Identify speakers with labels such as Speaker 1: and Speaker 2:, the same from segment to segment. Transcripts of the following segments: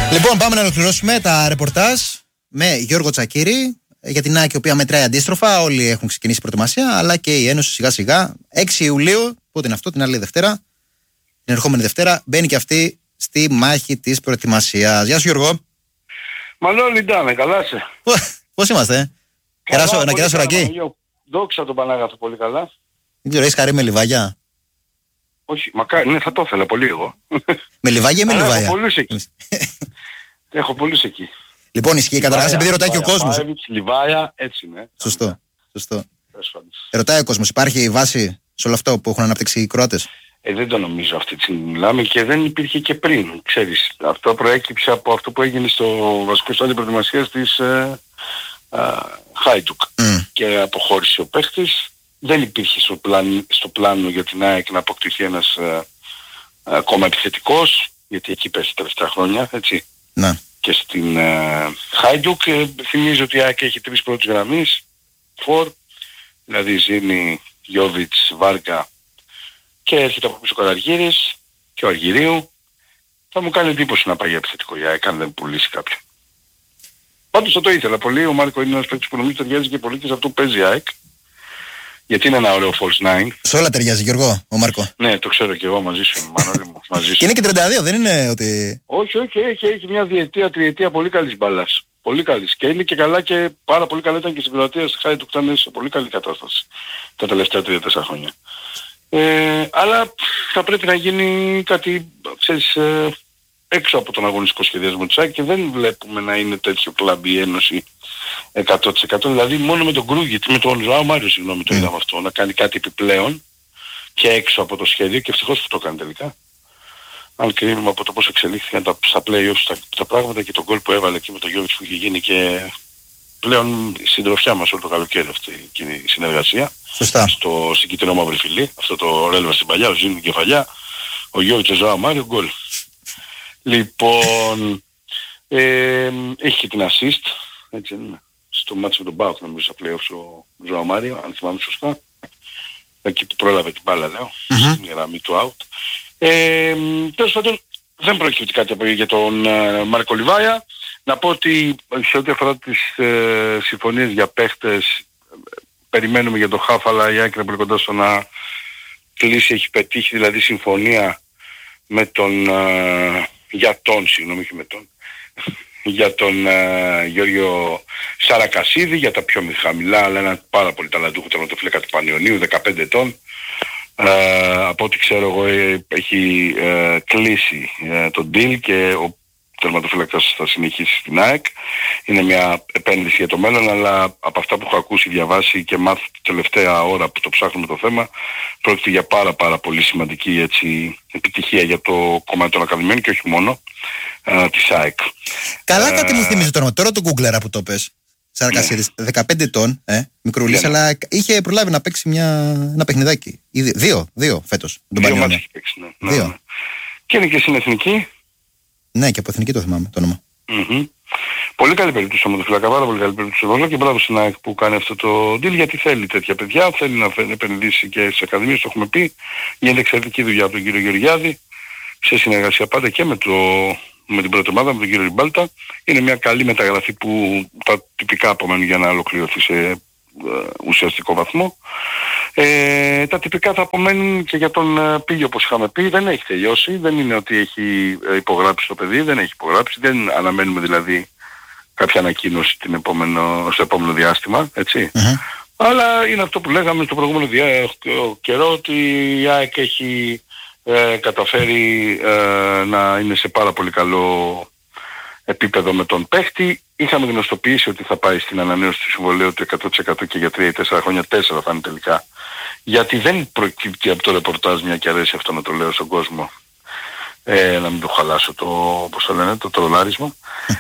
Speaker 1: Λοιπόν, πάμε να ολοκληρώσουμε τα ρεπορτάζ με Γιώργο Τσακίρη για την ΑΕΚ, η οποία μετράει αντίστροφα. Όλοι έχουν ξεκινήσει προετοιμασία, αλλά και η Ένωση σιγά σιγά. 6 Ιουλίου, πότε είναι αυτό, την άλλη Δευτέρα, την ερχόμενη Δευτέρα, μπαίνει και αυτή στη μάχη της προετοιμασίας. Γεια σου, Γιώργο.
Speaker 2: Μαλώνει, Ντάμε, καλά σε.
Speaker 1: Πώς είμαστε, να κεράσω ρακί.
Speaker 2: Δόξα τον Πανάγαθο, πολύ καλά.
Speaker 1: Δεν ξέρω, έχεις χαρεί με λιβάγια?
Speaker 2: Όχι, μακάρι, ναι, θα το ήθελα πολύ εγώ.
Speaker 1: Με λιβάγια ή με λιβάγια?
Speaker 2: Έχω πολλούς εκεί. Έχω πολλούς εκεί.
Speaker 1: Λοιπόν, ισχύει καταρχάς, επειδή ρωτάει και ο κόσμος.
Speaker 2: Λιβάγια, έτσι είναι.
Speaker 1: Σωστό. Ρωτάει ο κόσμος, υπάρχει βάση σε όλο αυτό που έχουν αναπτύξει οι Κροάτες?
Speaker 2: Δεν το νομίζω αυτή τη στιγμή μιλάμε και δεν υπήρχε και πριν. Ξέρεις, αυτό προέκυψε από αυτό που έγινε στο βασικό στάδιο προετοιμασίας της Χάιντουκ. Και αποχώρησε ο παίχτης. Δεν υπήρχε στο πλάνο για την ΑΕΚ να αποκτηθεί ένας ακόμα επιθετικός, γιατί εκεί πέσει τα τελευταία χρόνια, έτσι.
Speaker 1: Ναι.
Speaker 2: Και στην Χάιντουκ θυμίζω ότι η ΑΕΚ έχει 3 πρώτες γραμμής, δηλαδή Ζήνη, Γιόβιτς, Βάργα, και έρχεται από πίσω ο Καραργύρης και ο Αργυρίου. Θα μου κάνει εντύπωση να πάει για επιθετικό η ΑΕΚ αν δεν πουλήσει κάποιον. Πάντως θα το ήθελα πολύ. Ο Μάρκο είναι ένας παίκτης που νομίζω ταιριάζει και πολύ και σε αυτό που παίζει η ΑΕΚ. Γιατί είναι ένα ωραίο false nine.
Speaker 1: Σε όλα ταιριάζει, Γιώργο, ο Μάρκο.
Speaker 2: Ναι, το ξέρω και εγώ, μαζί σου, Μανώλη μου, μαζί σου.
Speaker 1: Και είναι και 32, δεν είναι ότι...
Speaker 2: Όχι, έχει μια διετία, τριετία πολύ καλής μπάλας. Πολύ καλής. Και είναι και καλά και πάρα πολύ καλά ήταν και στην Κροατία, στη Χάιντουκ ήταν σε πολύ καλή κατάσταση τα τελευταία 3-4 χρόνια. Αλλά θα πρέπει να γίνει κάτι, ξέρεις, έξω από τον αγωνιστικό σχεδιασμό της ΑΕΚ και δεν βλέπουμε να είναι τέτοιο κλαμπ η Ένωση 100%. Δηλαδή μόνο με τον Κρούγιτ, με τον Ζωάο Μάριο, συγγνώμη, το είδαμε αυτό, να κάνει κάτι επιπλέον και έξω από το σχέδιο και ευτυχώς που το κάνει τελικά. Αν κρίνουμε από το πώς εξελίχθηκαν στα play-offs τα πράγματα και τον γκολ που έβαλε εκεί με τον Γιώργος που είχε γίνει και πλέον η συντροφιά μας όλο το καλοκαίρι αυτή η συνεργασία.
Speaker 1: Σωστά.
Speaker 2: Στην Κίτρινο Μαύρη Φυλή, αυτό το ρέλβα στην παλιά, ο Ζήνου την κεφαλιά, ο Γιώργος, ο Ζωάο Μάριο, γκολ. Λοιπόν, έχει και την assist, έτσι είναι, στο μάτσο με τον Μπάουκ νομίζω στα play-offs ο Ζωάο Μάριο, αν θυμάμαι σωστά. Εκεί που πρόλαβε την μπάλα λέω, στην γραμμή του out. Τέλος πάντων δεν προκύπτει κάτι για τον Μάρκο Λιβάια. Να πω ότι σε ό,τι αφορά τις συμφωνίες για παίχτες, περιμένουμε για το ΧΑΦ, αλλά η ΑΕΚ είναι πολύ κοντά στο να κλείσει, έχει πετύχει δηλαδή συμφωνία με τον για τον Γιώργο Σαρακασίδη για τα πιο χαμηλά, αλλά ένα πάρα πολύ ταλαντούχο τερματοφύλακα του Πανιωνίου, 15 ετών. Από ό,τι ξέρω εγώ έχει κλείσει τον deal και ο τερματοφύλακας θα συνεχίσει στην ΑΕΚ. Είναι μια επένδυση για το μέλλον, αλλά από αυτά που έχω ακούσει, διαβάσει και μάθει την τελευταία ώρα που το ψάχνουμε το θέμα, πρόκειται για πάρα πολύ σημαντική έτσι, επιτυχία για το κομμάτι των ακαδημιών και όχι μόνο της ΑΕΚ.
Speaker 1: Καλά κάτι μου θυμίζει τώρα το Γκούγκλερα που το πες. Σαρακασίδης, 15 ετών, μικρούλης, αλλά είχε προλάβει να παίξει ένα παιχνιδάκι. Δύο φέτος.
Speaker 2: 2 μάτς έχει παίξει, ναι. Και είναι και στην εθνική.
Speaker 1: Ναι, και από εθνική το θυμάμαι το όνομα.
Speaker 2: Πολύ καλή περίπτωση τερματοφύλακα, πάρα πολύ καλή περίπτωση εδώ και μπράβο στην ΑΕΚ που κάνει αυτό το deal γιατί θέλει τέτοια παιδιά, θέλει να επενδύσει και στις ακαδημίες, το έχουμε πει. Γίνεται εξαιρετική δουλειά από τον κύριο Γεωργιάδη, σε συνεργασία πάντα και με την πρώτη ομάδα, με τον κύριο Ριμπάλτα. Είναι μια καλή μεταγραφή που τα τυπικά απομένουν για να ολοκληρωθεί σε ουσιαστικό βαθμό. Τα τυπικά θα απομένουν και για τον Πίγιο όπως είχαμε πει, δεν έχει τελειώσει, δεν είναι ότι έχει υπογράψει το παιδί, δεν έχει υπογράψει, δεν αναμένουμε δηλαδή κάποια ανακοίνωση στο επόμενο διάστημα, έτσι. Αλλά είναι αυτό που λέγαμε στο προηγούμενο καιρό ότι η ΑΕΚ έχει καταφέρει να είναι σε πάρα πολύ καλό επίπεδο με τον παίχτη. Είχαμε γνωστοποιήσει ότι θα πάει στην ανανέωση του συμβολαίου του 100% και για 3 ή 4 χρόνια, 4 θα είναι τελικά. Γιατί δεν προκύπτει από το ρεπορτάζ, μια και αρέσει αυτό να το λέω στον κόσμο, να μην το χαλάσω το τρολάρισμα,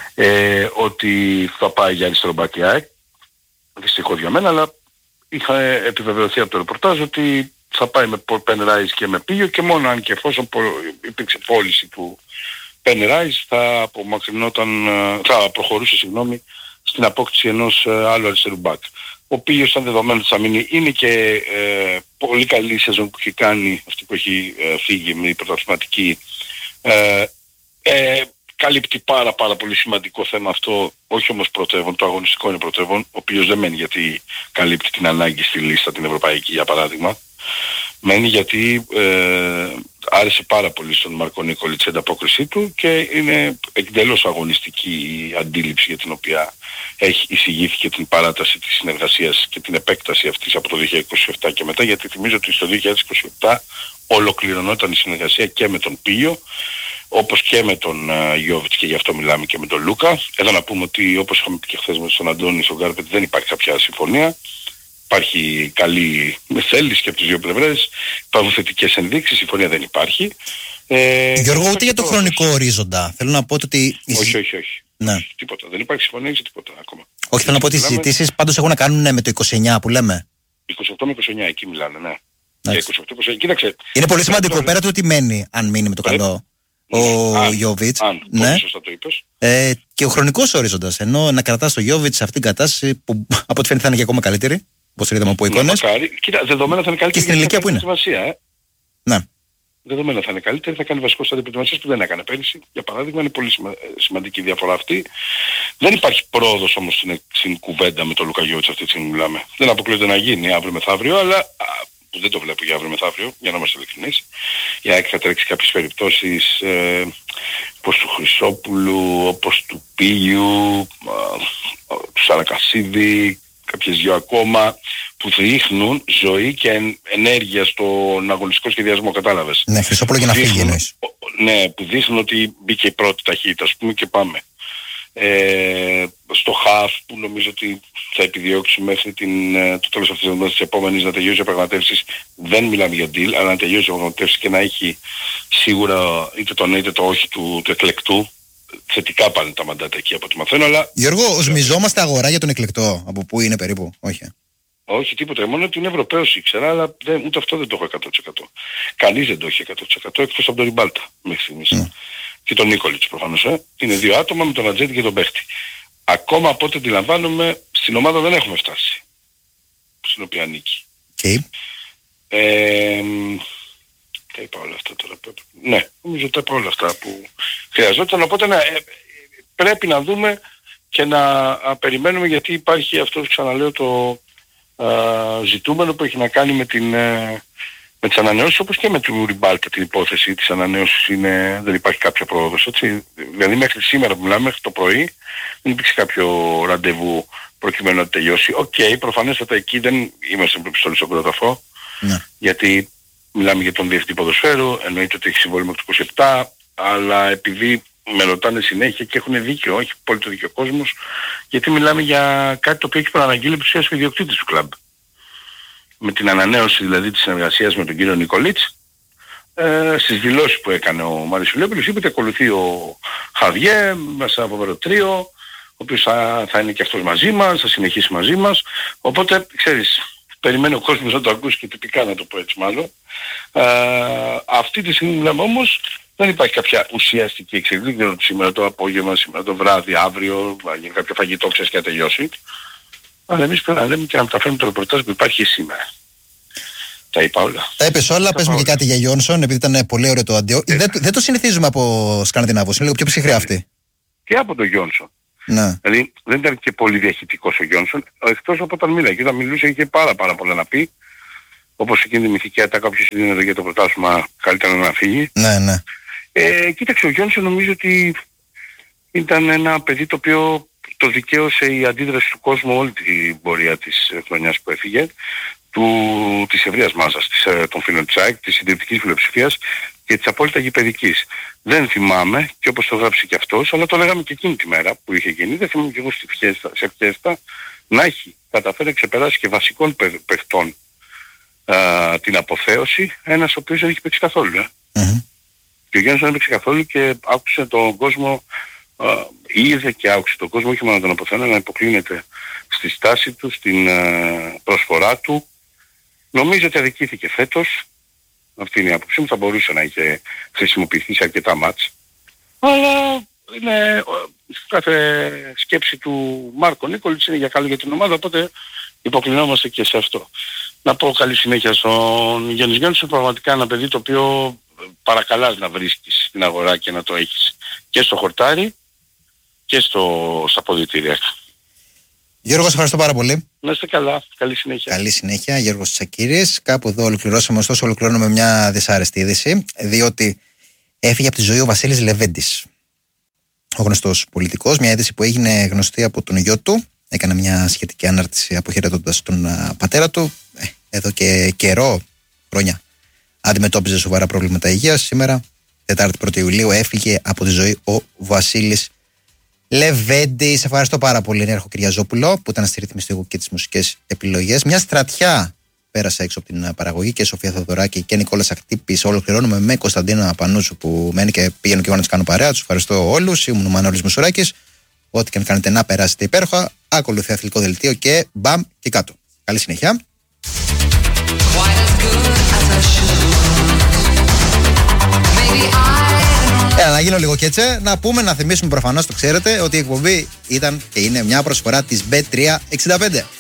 Speaker 2: ότι θα πάει για αριστερό μπακ η ΑΕΚ, δυστυχώς για μένα, αλλά είχα επιβεβαιωθεί από το ρεπορτάζ ότι θα πάει με Penrise και με Πίγιο και μόνο αν και εφόσον υπήρξε πώληση του Penrise θα προχωρούσε στην απόκτηση ενός άλλου αριστερού μπακ. Ο Πίγιος ήταν δεδομένο θα μείνει, είναι και πολύ καλή σεζόν που έχει κάνει αυτή που έχει φύγει με η πρωταθληματική. καλύπτει πάρα πολύ σημαντικό θέμα αυτό, όχι όμως πρωτεύον, το αγωνιστικό είναι πρωτεύον, ο οποίος δεν μένει γιατί καλύπτει την ανάγκη στη λίστα την ευρωπαϊκή για παράδειγμα. Μένει γιατί άρεσε πάρα πολύ στον Μάρκο Νίκολιτς η ανταπόκρισή του και είναι εντελώς αγωνιστική η αντίληψη για την οποία εισηγήθηκε την παράταση της συνεργασίας και την επέκταση αυτής από το 2027 και μετά, γιατί θυμίζω ότι στο 2027 ολοκληρωνόταν η συνεργασία και με τον Πίγιο όπως και με τον Γιόβιτς, και γι' αυτό μιλάμε και με τον Λούκα. Εδώ να πούμε ότι όπως είχαμε πει και χθες με τον Αντώνη στον Κάρπετ, δεν υπάρχει κάποια συμφωνία. Υπάρχει καλή θέληση και από τις δύο πλευρές, υπάρχουν θετικές ενδείξεις, συμφωνία δεν υπάρχει.
Speaker 1: Γιώργο, ούτε για το χρονικό ορίζοντα. Θέλω να πω ότι...
Speaker 2: Όχι.
Speaker 1: Ναι.
Speaker 2: Τίποτα. Δεν υπάρχει συμφωνία για τίποτα ακόμα.
Speaker 1: Όχι, θέλω να πω ότι οι συζητήσεις πάντως έχουν να κάνουν με το 29 που λέμε.
Speaker 2: 28 με 29 εκεί μιλάνε, ναι. 28-29. Κοίταξε.
Speaker 1: Είναι πολύ σημαντικό πέρα του ότι μένει, αν μείνει με το καλό ο Γιόβιτς.
Speaker 2: Ναι. Πολύ σωστά το είπες.
Speaker 1: Και ο χρονικός ορίζοντας. Ενώ να κρατάς το Γιόβιτς σε αυτήν την κατάσταση που από ό,τι φαίνεται θα είναι και ακόμα καλύτερη. Όπως είδαμε από εικόνες.
Speaker 2: Κοίτα, δεδομένα θα είναι καλύτερη
Speaker 1: και στην ηλικία που είναι. Ναι.
Speaker 2: Δεδομένα θα είναι καλύτερη, θα κάνει βασικό στάδιο προετοιμασίας που δεν έκανε πέρυσι. Για παράδειγμα, είναι πολύ σημαντική διαφορά αυτή. Δεν υπάρχει πρόοδος όμως στην κουβέντα με τον Λούκα Γιόβιτς αυτή τη στιγμή μιλάμε. Δεν αποκλείεται να γίνει αύριο μεθαύριο, αλλά δεν το βλέπω για αύριο μεθαύριο, για να είμαστε ειλικρινείς. Η ΑΕΚ θα τρέξει κάποιες περιπτώσεις όπως του Χρυσόπουλου, όπως του Πίγιου, του Σαρακασίδη, κάποιες δυο ακόμα, που δείχνουν ζωή και ενέργεια στον αγωνιστικό σχεδιασμό, κατάλαβες.
Speaker 1: Ναι, Χρυσόπουλο για να φύγει εννοείς.
Speaker 2: Ναι, που δείχνουν ότι μπήκε η πρώτη ταχύτητα, ας πούμε, και πάμε. Στο χαφ που νομίζω ότι θα επιδιώξει μέχρι το τέλος αυτής της επόμενης να τελειώσει οι διαπραγματεύσεις. Δεν μιλάμε για deal, αλλά να τελειώσει οι διαπραγματεύσεις και να έχει σίγουρα είτε το ναι είτε το όχι του εκλεκτού. Θετικά πάνε τα μαντάτα εκεί από ό,τι μαθαίνω, αλλά...
Speaker 1: Γιώργο, οσμιζόμαστε αγορά για τον εκλεκτό, από πού είναι περίπου, όχι.
Speaker 2: Όχι, τίποτα. Μόνο ότι είναι Ευρωπαίος ήξερα, αλλά ούτε αυτό δεν το έχω 100%. Κανείς δεν το έχει 100% εκτός από τον Ριμπάλτα μέχρι στιγμής. Και τον Νίκολιτς προφανώς. Είναι δύο άτομα με τον Ατζέντη και τον παίχτη. Ακόμα από ό,τι αντιλαμβάνομαι, στην ομάδα δεν έχουμε φτάσει. Στην οποία ανήκει.
Speaker 1: Okay.
Speaker 2: Τα είπα όλα αυτά τώρα. Ναι, νομίζω τα είπα όλα αυτά που χρειαζόταν. Οπότε πρέπει να δούμε και να περιμένουμε, γιατί υπάρχει αυτό, ξαναλέω, το ζητούμενο που έχει να κάνει με τις ανανεώσεις, όπως και με του Ριμπάλτα την υπόθεση της ανανέωσης δεν υπάρχει κάποια πρόοδος, έτσι. Δηλαδή μέχρι σήμερα που μιλάμε, μέχρι το πρωί, δεν υπήρξε κάποιο ραντεβού προκειμένου να τελειώσει. Προφανέστατα εκεί δεν είμαστε με πιστόλι στον κρόταφο, γιατί μιλάμε για τον διευθυντή ποδοσφαίρου, εννοείται ότι έχει συμβόλαιο μέχρι το 27, αλλά επειδή με ρωτάνε συνέχεια και έχουν δίκιο, όχι πολύ το δίκιο ο κόσμος, γιατί μιλάμε για κάτι το οποίο έχει προαναγγείλει ουσίας ο ιδιοκτήτης του κλαμπ. Με την ανανέωση δηλαδή της συνεργασίας με τον κύριο Νικολίτς, στις δηλώσεις που έκανε ο Μάριος Φιλόπουλος, είπε ότι ακολουθεί ο Χαβιέ μέσα από το τρίο, ο οποίος θα είναι και αυτός μαζί μας, θα συνεχίσει μαζί μας. Οπότε, ξέρεις, περιμένει ο κόσμος να το ακούσει και τυπικά, να το πω έτσι μάλλον. Αυτή τη στιγμή μιλάμε όμως, δεν υπάρχει κάποια ουσιαστική εξέλιξη. Δεν ξέρω σήμερα το απόγευμα, σήμερα το βράδυ, αύριο, θα γίνει κάποιο φαγητό, ξέρεις, και να τελειώσει. Αλλά εμείς πρέπει να λέμε και να μεταφέρουμε το ρεπορτάζ που υπάρχει σήμερα. Τα είπα όλα.
Speaker 1: Τα είπες όλα, πες μου και κάτι για Γιόνσον, επειδή ήταν πολύ ωραίο το αντίο. Δεν το συνηθίζουμε από Σκανδινάβους, είναι λίγο πιο ψυχρή αυτή.
Speaker 2: Και από τον Γιόνσον.
Speaker 1: Ναι.
Speaker 2: Δηλαδή δεν ήταν και πολύ διαχειτικός ο Γιόνσον, εκτός από όταν μίλαγε. Και όταν μιλούσε είχε πάρα πολλά να πει. Όπως εκείνη τη μυθική ατάκα, όποιος είναι για το πρωτάθλημα, καλύτερα να φύγει.
Speaker 1: Ναι.
Speaker 2: Κοίταξε, ο Γιόνσον νομίζω ότι ήταν ένα παιδί το οποίο το δικαίωσε η αντίδραση του κόσμου όλη την πορεία της χρονιάς που έφυγε, της ευρείας μάζας, των φίλων της ΑΕΚ, της συντριπτικής φιλοψηφίας και της απόλυτα γηπεδικής. Δεν θυμάμαι, και όπως το γράψει και αυτός, αλλά το λέγαμε και εκείνη τη μέρα που είχε γίνει, δεν θυμάμαι και εγώ σε Φιέστα, να έχει καταφέρει να ξεπεράσει και βασικών παιχτών την αποθέωση, ένας ο οποίος δεν έχει παίξει καθόλου. Και ο Γιάννης δεν έπαιξε καθόλου και άκουσε τον κόσμο, είδε και άκουσε τον κόσμο, όχι μόνο τον αποθένα, να υποκλίνεται στη στάση του, στην προσφορά του. Νομίζω ότι αδικήθηκε φέτος. Αυτή είναι η άποψή μου. Θα μπορούσε να είχε χρησιμοποιηθεί σε αρκετά μάτς. Αλλά είναι, κάθε σκέψη του Μάρκο Νίκολιτς είναι για καλό για την ομάδα, οπότε υποκλεινόμαστε και σε αυτό. Να πω καλή συνέχεια στον Γιάννη Γιάννη, πραγματικά ένα παιδί το οποίο παρακαλάς να βρίσκεις στην αγορά και να το έχεις και στο χορτάρι και στα αποδυτήρια.
Speaker 1: Γιώργο, σε ευχαριστώ πάρα πολύ.
Speaker 2: Να είστε καλά. Καλή συνέχεια.
Speaker 1: Καλή συνέχεια, Γιώργος Τσακίρης. Κάπου εδώ ολοκληρώσαμε, ωστόσο ολοκληρώνουμε μια δυσάρεστη είδηση, διότι έφυγε από τη ζωή ο Βασίλης Λεβέντης. Ο γνωστός πολιτικός, μια είδηση που έγινε γνωστή από τον γιο του. Έκανε μια σχετική ανάρτηση αποχαιρετώντας τον πατέρα του. Εδώ και καιρό, χρόνια, αντιμετώπιζε σοβαρά προβλήματα υγείας. Σήμερα, Τετάρτη 1η Ιουλίου, έφυγε από τη ζωή ο Βασίλης Λεβέντη. Σε ευχαριστώ πάρα πολύ, Νέαρχο Κυριαζόπουλο, που ήταν στη ρύθμιση του ήχου και τις μουσικές επιλογές. Μια στρατιά πέρασε έξω από την παραγωγή, και Σοφία Θεοδωράκη και Νικόλας Ακτύπης. Ολοκληρώνουμε με Κωνσταντίνα Απανούσου, που μένει και πήγαινε και εγώ να τους κάνω παρέα. Τους ευχαριστώ όλους. Ήμουν ο Μανώλης Μουσουράκης. Ό,τι και αν κάνετε, να περάσετε υπέροχα. Ακολουθεί αθλητικό δελτίο και μπαμ και κάτω. Καλή συνέχεια. Να γίνω λίγο κέτσε, να πούμε, να θυμίσουμε προφανώς, το ξέρετε, ότι η εκπομπή ήταν και είναι μια προσφορά της Bet365.